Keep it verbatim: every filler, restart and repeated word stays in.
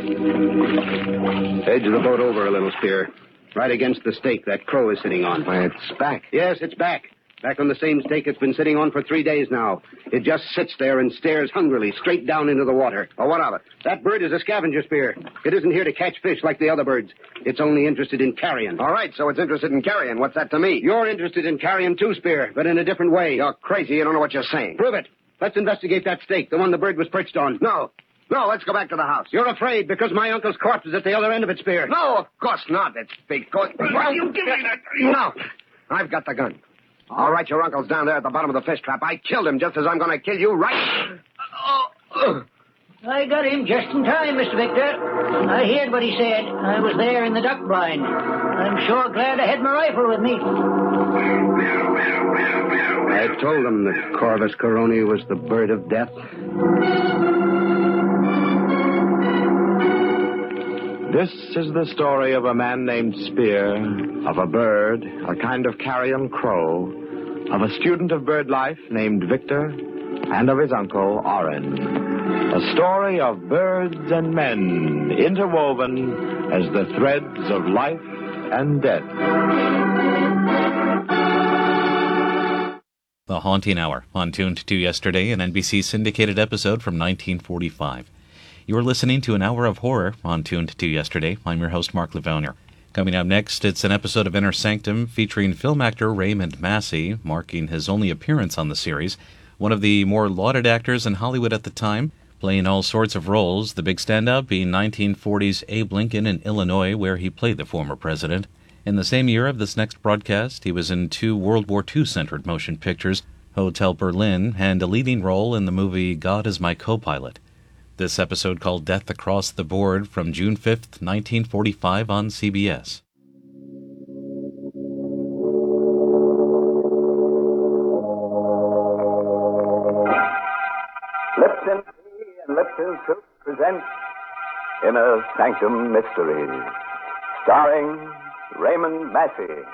Edge the boat over a little, Spear. Right against the stake that crow is sitting on. Why, it's back. Yes, it's back. Back on the same stake it's been sitting on for three days now. It just sits there and stares hungrily straight down into the water. Oh, what of it? That bird is a scavenger, Spear. It isn't here to catch fish like the other birds. It's only interested in carrion. All right, so it's interested in carrion. What's that to me? You're interested in carrion too, Spear, but in a different way. You're crazy. You don't know what you're saying. Prove it. Let's investigate that stake, the one the bird was perched on. No. No, let's go back to the house. You're afraid because my uncle's corpse is at the other end of it, Spear. No, of course not. It's because... Well, you give me that... No. I've got the gun. All right, your uncle's down there at the bottom of the fish trap. I killed him just as I'm going to kill you right... I got him just in time, Mister Victor. I heard what he said. I was there in the duck blind. I'm sure glad I had my rifle with me. I told him that Corvus Coroni was the bird of death. This is the story of a man named Spear, of a bird, a kind of carrion crow, of a student of bird life named Victor, and of his uncle, Oren. A story of birds and men interwoven as the threads of life and death. The Haunting Hour, on Tuned to Yesterday, an N B C syndicated episode from nineteen forty-five. You are listening to an hour of horror on Tuned to Yesterday. I'm your host, Mark Livonier. Coming up next, it's an episode of Inner Sanctum featuring film actor Raymond Massey, marking his only appearance on the series. One of the more lauded actors in Hollywood at the time, playing all sorts of roles, the big standout being nineteen forties Abe Lincoln in Illinois, where he played the former president. In the same year of this next broadcast, he was in two World War Two-centered motion pictures, Hotel Berlin, and a leading role in the movie God is My Co-Pilot. This episode called Death Across the Board from June fifth, nineteen forty-five on C B S. Lipton Tea and Lipton Soup present Inner Sanctum Mysteries, starring Raymond Massey.